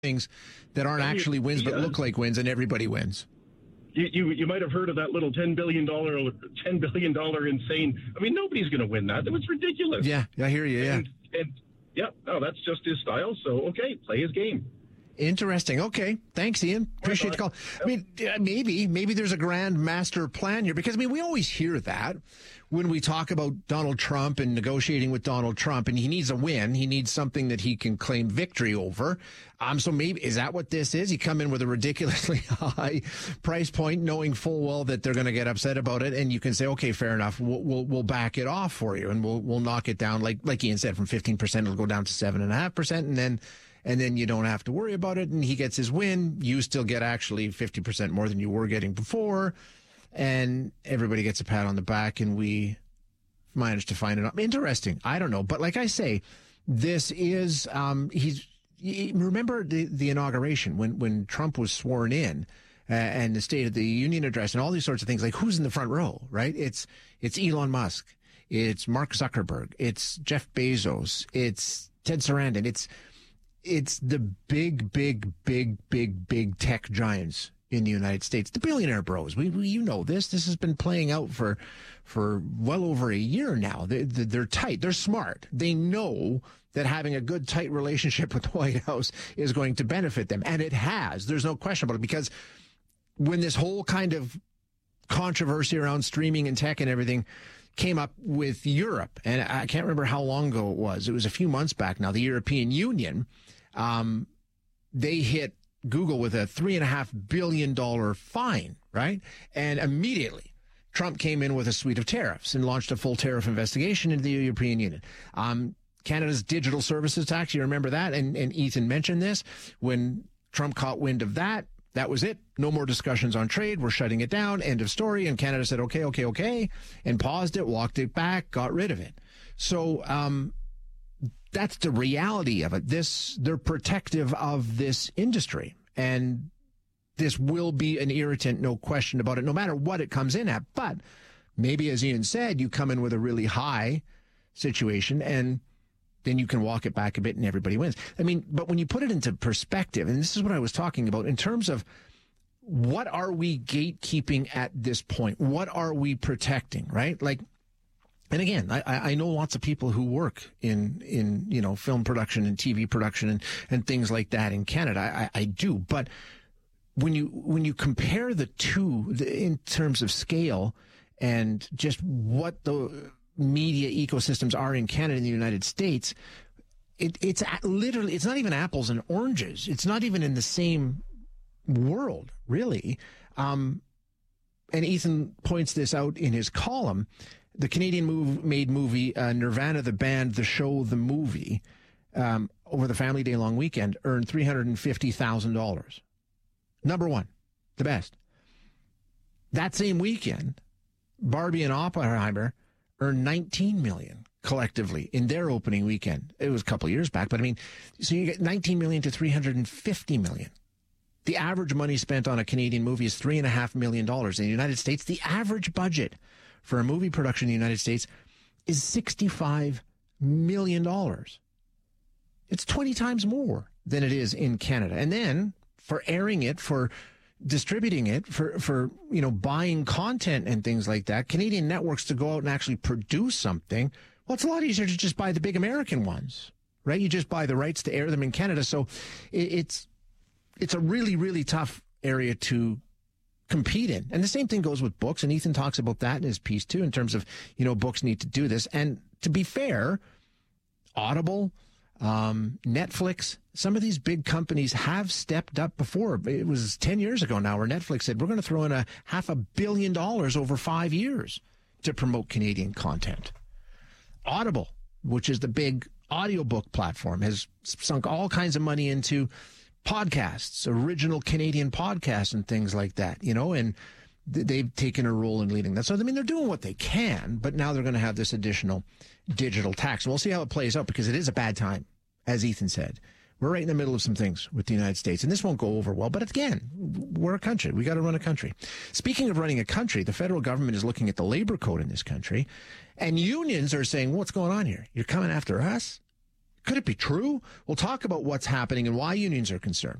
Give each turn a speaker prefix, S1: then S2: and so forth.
S1: things that aren't actually wins but look like wins, and everybody wins.
S2: You might have heard of that little $10 billion insane. I mean, nobody's going to win that. It was ridiculous.
S1: Yeah, I hear you. Yeah.
S2: And no, that's just his style. So, okay, play his game.
S1: Interesting. Okay. Thanks, Ian. Appreciate the call. I mean, maybe there's a grand master plan here, because, I mean, we always hear that when we talk about Donald Trump and negotiating with Donald Trump, and he needs a win. He needs something that he can claim victory over. So maybe, is that what this is? You come in with a ridiculously high price point, knowing full well that they're going to get upset about it, and you can say, okay, fair enough. We'll back it off for you, and we'll knock it down. Like Ian said, from 15%, it'll go down to 7.5%, and then you don't have to worry about it, and he gets his win. You still get actually 50% more than you were getting before, and everybody gets a pat on the back, and we managed to find it interesting. I don't know, but like I say, this is remember the inauguration when Trump was sworn in, and the State of the Union address and all these sorts of things. Like, who's in the front row, right? It's Elon Musk, it's Mark Zuckerberg, it's Jeff Bezos, it's Ted Sarandon, it's the big tech giants in the United States, the billionaire bros. You know this. This has been playing out for well over a year now. They're tight. They're smart. They know that having a good, tight relationship with the White House is going to benefit them. And it has. There's no question about it, because when this whole kind of controversy around streaming and tech and everything came up with Europe, and I can't remember how long ago it was. It was a few months back now. The European Union, they hit Google with a $3.5 billion fine, right? And immediately, Trump came in with a suite of tariffs and launched a full tariff investigation into the European Union. Canada's digital services tax, you remember that? And Ethan mentioned this. When Trump caught wind of that, that was it. No more discussions on trade. We're shutting it down. End of story. And Canada said, okay, and paused it, walked it back, got rid of it. So that's the reality of it. They're protective of this industry. And this will be an irritant, no question about it, no matter what it comes in at. But maybe, as Ian said, you come in with a really high situation, and then you can walk it back a bit and everybody wins. I mean, but when you put it into perspective, and this is what I was talking about in terms of what are we gatekeeping at this point? What are we protecting, right? Like, and again, I know lots of people who work in film production and TV production and things like that in Canada. I do. But when you compare the two in terms of scale and just what the media ecosystems are in Canada and the United States, it's literally, it's not even apples and oranges. It's not even in the same world, really. And Ethan points this out in his column. The Canadian-made movie Nirvana, the band, the show, the movie, over the Family Day long weekend, earned $350,000. Number one, the best. That same weekend, Barbie and Oppenheimer earned $19 million collectively in their opening weekend. It was a couple of years back, but I mean, so you get $19 million to $350 million. The average money spent on a Canadian movie is $3.5 million. In the United States, the average budget for a movie production in the United States is $65 million. It's 20 times more than it is in Canada. And then for airing it, for distributing it, for buying content and things like that, Canadian networks to go out and actually produce something, well, it's a lot easier to just buy the big American ones, right? You just buy the rights to air them in Canada. So it's a really, really tough area to compete in. And the same thing goes with books. And Ethan talks about that in his piece too, in terms of, books need to do this. And to be fair, Audible, Netflix, some of these big companies have stepped up before. It was 10 years ago now where Netflix said, we're going to throw in $500 million over 5 years to promote Canadian content. Audible, which is the big audiobook platform, has sunk all kinds of money into podcasts, original Canadian podcasts and things like that, and they've taken a role in leading that. So, I mean, they're doing what they can, but now they're going to have this additional digital tax. And we'll see how it plays out, because it is a bad time, as Ethan said. We're right in the middle of some things with the United States, and this won't go over well. But again, we're a country. We got to run a country. Speaking of running a country, the federal government is looking at the labor code in this country, and unions are saying, what's going on here? You're coming after us? Could it be true? We'll talk about what's happening and why unions are concerned.